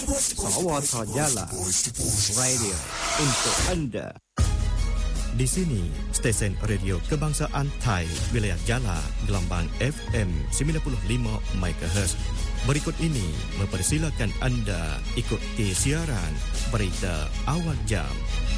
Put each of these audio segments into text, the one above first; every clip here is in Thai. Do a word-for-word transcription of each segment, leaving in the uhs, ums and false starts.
สวทYala Radio untuk Anda. Di sini stesen radio kebangsaan Thai wilayah Jala gelombang F M sembilan puluh lima megahertz. Berikut ini mempersilakan Anda ikuti siaran berita awal jam.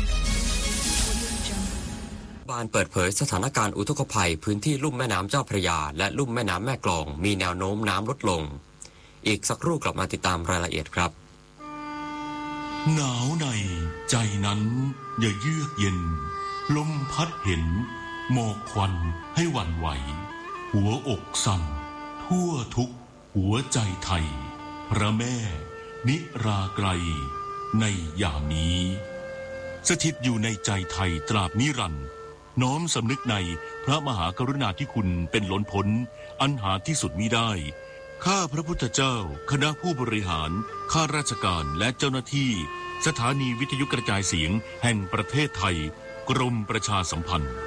บานเปิดเผยสถานการณ์อุทกภัยพื้นที่ลุ่มแม่น้ำเจ้าพระยาและลุ่มแม่น้ำแม่กลองมีแนวโน้มน้ำลดลงอีกสักครู่กลับมาติดตามรายละเอียดครับหนาวในใจนั้นอย่าเยือกเย็นลมพัดเห็นหมอกควันให้หวั่นไหวหัวอกสั่นทั่วทุกหัวใจไทยพระแม่นิราไกรในยามนี้สถิตอยู่ในใจไทยตราบนิรันดร์น้อมสำนึกในพระมหากรุณาธิคุณเป็นล้นพ้นอันหาที่สุดมิได้ข้าพระพุทธเจ้าคณะผู้บริหารข้าราชการและเจ้าหน้าที่สถานีวิทยุกระจายเสียงแห่งประเทศไทยกรมประชาสัมพันธ์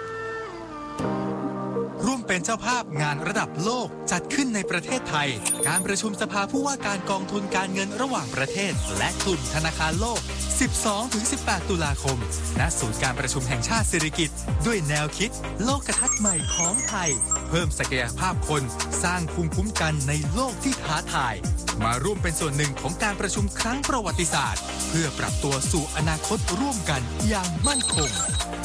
ร่วมเป็นเจ้าภาพงานระดับโลกจัดขึ้นในประเทศไทยการประชุมสภาผู้ว่าการกองทุนการเงินระหว่างประเทศและกลุ่มธนาคารโลก สิบสองถึงสิบแปด ตุลาคมณศูนย์การประชุมแห่งชาติสิริกิติ์ด้วยแนวคิดโลกทัศน์ใหม่ของไทยเพิ่มศักยภาพคนสร้างภูมิคุ้มกันในโลกที่ท้าทายมาร่วมเป็นส่วนหนึ่งของการประชุมครั้งประวัติศาสตร์เพื่อปรับตัวสู่อนาคตร่วมกันอย่างมั่นคง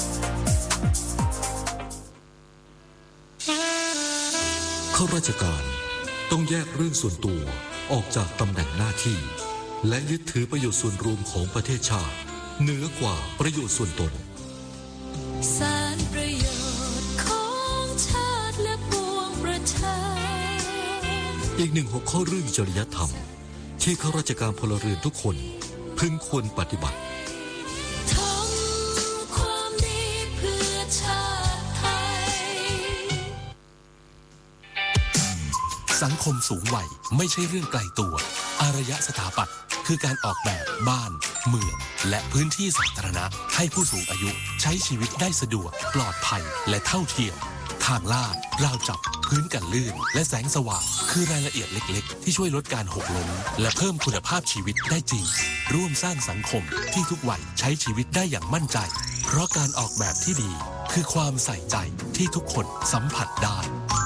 ข้าราชการต้องแยกเรื่องส่วนตัวออกจากตำแหน่งหน้าที่และยึดถือประโยชน์ส่วนรวมของประเทศชาติเหนือกว่าประโยชน์ส่วนตนสารประโยชน์ของชาติและปวงประชาอีกหนึ่งหัวข้อเรื่องจริยธรรมที่ข้าราชการพลเรือนทุกคนพึงควรปฏิบัติทำความดีเพื่อชาติไทยสังคมสูงวัยไม่ใช่เรื่องไกลตัวอารยสถาปัตย์คือการออกแบบบ้านเมืองและพื้นที่สาธารณะให้ผู้สูงอายุใช้ชีวิตได้สะดวกปลอดภัยและเท่าเทียมทางลาดราวจับพื้นกันลื่นและแสงสว่างคือรายละเอียดเล็กๆที่ช่วยลดการหกล้มและเพิ่มคุณภาพชีวิตได้จริงร่วมสร้างสังคมที่ทุกวัยใช้ชีวิตได้อย่างมั่นใจเพราะการออกแบบที่ดีคือความใส่ใจที่ทุกคนสัมผัสได้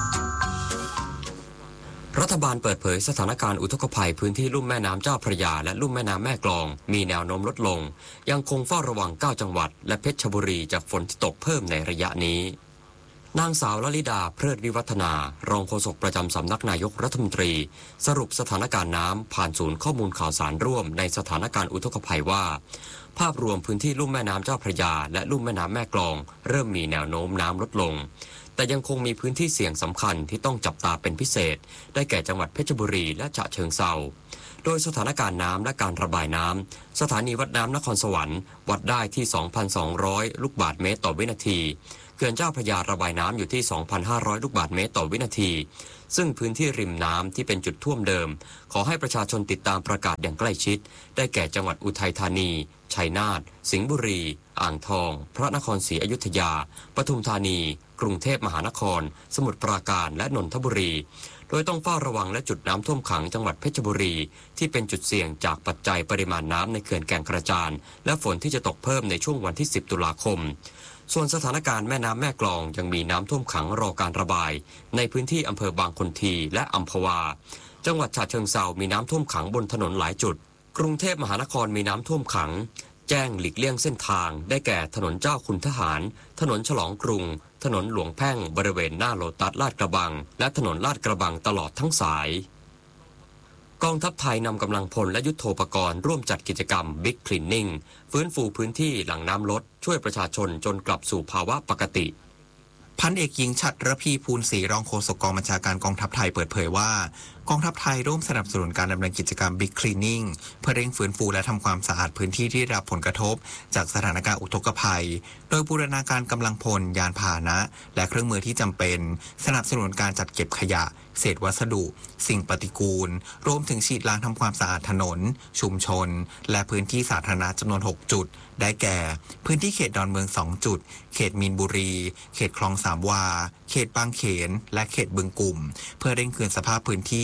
รัฐบาลเปิดเผยสถานการณ์อุทกภัยพื้นที่ลุ่มแม่น้ำเจ้าพระยาและลุ่มแม่น้ำแม่กลองมีแนวโน้มลดลงยังคงเฝ้าระวังเก้าจังหวัดและเพชรบุรีจากฝนที่ตกเพิ่มในระยะนี้นางสาวลลิดาเพลิดวิวัฒนารองโฆษกประจำสำนักนายกรัฐมนตรีสรุปสถานการณ์น้ำผ่านศูนย์ข้อมูลข่าวสารร่วมในสถานการณ์อุทกภัยว่าภาพรวมพื้นที่ลุ่มแม่น้ำเจ้าพระยาและลุ่มแม่น้ำแม่กลองเริ่มมีแนวโน้มน้ำลดลงแต่ยังคงมีพื้นที่เสี่ยงสำคัญที่ต้องจับตาเป็นพิเศษได้แก่จังหวัดเพชรบุรีและฉะเชิงเทราโดยสถานการณ์น้ำและการระบายน้ำสถานีวัดน้ำนครสวรรค์วัดได้ที่ สองพันสองร้อย ลูกบาศก์เมตรต่อวินาทีเขื่อนเจ้าพระยาระบายน้ำอยู่ที่ สองพันห้าร้อย ลูกบาศก์เมตรต่อวินาทีซึ่งพื้นที่ริมน้ำที่เป็นจุดท่วมเดิมขอให้ประชาชนติดตามประกาศอย่างใกล้ชิดได้แก่จังหวัดอุทัยธานีชัยนาทสิงห์บุรีอ่างทองพระนครศรีอยุธยาปทุมธานีกรุงเทพมหานครสมุทรปราการและนนทบุรีโดยต้องเฝ้าระวังและจุดน้ำท่วมขังจังหวัดเพชรบุรีที่เป็นจุดเสี่ยงจากปัจจัยปริมาณน้ำในเขื่อนแก่งกระจานและฝนที่จะตกเพิ่มในช่วงวันที่สิบตุลาคมส่วนสถานการณ์แม่น้ำแม่กลองยังมีน้ำท่วมขังรอการระบายในพื้นที่อำเภอบางคนทีและอัมพวาจังหวัดฉะเชิงเทรามีน้ำท่วมขังบนถนนหลายจุดกรุงเทพมหานครมีน้ำท่วมขังแจ้งหลีกเลี่ยงเส้นทางได้แก่ถนนเจ้าคุณทหารถนนฉลองกรุงถนนหลวงแพ่งบริเวณหน้าโลตัสลาดกระบังและถนนลาดกระบังตลอดทั้งสายกองทัพไทยนำกำลังพลและยุทโธปกรณ์ร่วมจัดกิจกรรม Big Cleaning ฟื้นฟูพื้นที่หลังน้ำลดช่วยประชาชนจนกลับสู่ภาวะปกติพันเอกหญิงฉัตรพีภูลศรีรองโฆษกกองบัญชาการกองทัพไทยเปิดเผยว่ากองทัพไทยร่วมสนับสนุนการดำเนินกิจกรรม Big Cleaning เพื่อเร่งฟื้นฟูและทำความสะอาดพื้นที่ที่ได้รับผลกระทบจากสถานการณ์อุทกภัยโดยบูรณาการกำลังพลยานพาหนะและเครื่องมือที่จำเป็นสนับสนุนการจัดเก็บขยะเศษวัสดุสิ่งปฏิกูลรวมถึงฉีดล้างทำความสะอาดถนนชุมชนและพื้นที่สาธารณะจำนวนหกจุดได้แก่พื้นที่เขตดอนเมืองสองจุดเขตมีนบุรีเขตคลองสามวาเขตบางเขนและเขตบึงกุ่มเพื่อเร่งคืนสภาพพื้นที่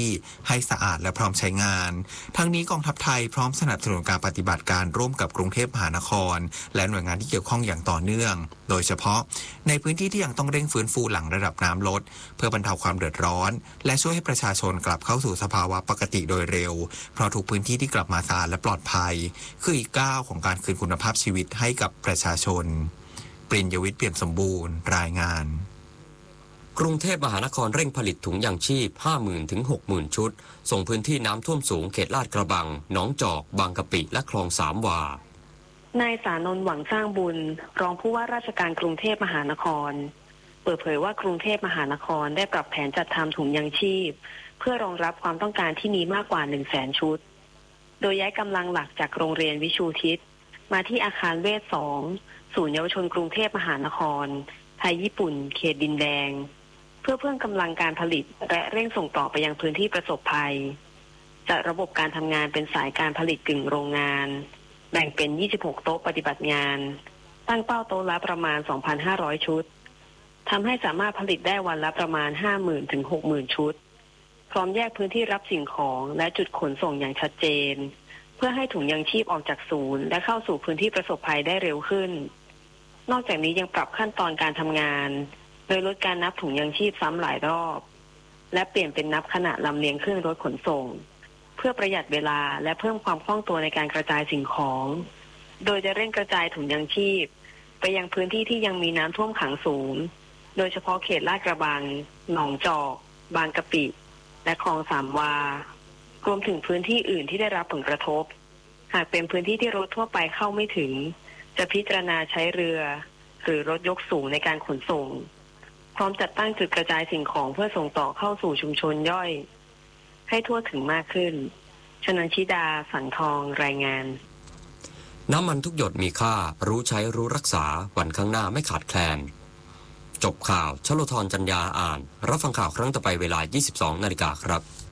ให้สะอาดและพร้อมใช้งานทั้งนี้กองทัพไทยพร้อมสนับสนุนการปฏิบัติการร่วมกับกรุงเทพมหานครและหน่วยงานที่เกี่ยวข้องอย่างต่อเนื่องโดยเฉพาะในพื้นที่ที่ยังต้องเร่งฟื้นฟูหลังระดับน้ำลดเพื่อบรรเทาความเดือดร้อนและช่วยให้ประชาชนกลับเข้าสู่สภาวะปกติโดยเร็วเพราะทุกพื้นที่ที่กลับมาสะอาดและปลอดภัยคืออีกก้าวของการคืนคุณภาพชีวิตให้กับประชาชนปริญญวิทย์เปี่ยมสมบูรณ์รายงานกรุงเทพมหานครเร่งผลิตถุงยางชีพ ห้าหมื่น ถึง หกหมื่น ชุดส่งพื้นที่น้ำท่วมสูงเขตลาดกระบังหนองจอกบางกะปิและคลองสามวานายสานนท์หวังสร้างบุญรองผู้ว่าราชการกรุงเทพมหานครเปิดเผยว่ากรุงเทพมหานครได้ปรับแผนจัดทำถุงยางชีพเพื่อรองรับความต้องการที่มีมากกว่า หนึ่งแสน ชุดโดยย้ายกำลังหลักจากโรงเรียนวิชูทิศมาที่อาคารเวชสองศูนย์เยาวชนกรุงเทพมหานครไทยญี่ปุ่นเขตดินแดงเพื่อเพิ่มกำลังการผลิตและเร่งส่งต่อไปยังพื้นที่ประสบภัยจัดระบบการทำงานเป็นสายการผลิตกึ่งโรงงานแบ่งเป็นยี่สิบหกโต๊ะปฏิบัติงานตั้งเป้าโต๊ะละประมาณ สองพันห้าร้อย ชุดทำให้สามารถผลิตได้วันละประมาณ ห้าหมื่น ถึง หกหมื่น ชุดพร้อมแยกพื้นที่รับสิ่งของและจุดขนส่งอย่างชัดเจนเพื่อให้ถุงยางชีพออกจากศูนย์และเข้าสู่พื้นที่ประสบภัยได้เร็วขึ้นนอกจากนี้ยังปรับขั้นตอนการทำงานโดยลดการนับถุงยางชีพซ้ำหลายรอบและเปลี่ยนเป็นนับขณะลำเลียงขึ้นรถขนส่งเพื่อประหยัดเวลาและเพิ่มความคล่องตัวในการกระจายสิ่งของโดยจะเร่งกระจายถุงยางชีพไปยังพื้นที่ที่ยังมีน้ำท่วมขังสูงโดยเฉพาะเขตลาดกระบังหนองจอกบางกะปิและคลองสามวารวมถึงพื้นที่อื่นที่ได้รับผลกระทบหากเป็นพื้นที่ที่รถทั่วไปเข้าไม่ถึงจะพิจารณาใช้เรือหรือรถยกสูงในการขนส่งพร้อมจัดตั้งจุดกระจายสิ่งของเพื่อส่งต่อเข้าสู่ชุมชนย่อยให้ทั่วถึงมากขึ้นชนันชิดาสังทองรายงานน้ำมันทุกหยดมีค่ารู้ใช้รู้รักษาวันข้างหน้าไม่ขาดแคลนจบข่าวชโลธรจัญญาอ่านรับฟังข่าวครั้งต่อไปเวลา ยี่สิบสองนาฬิกาครับ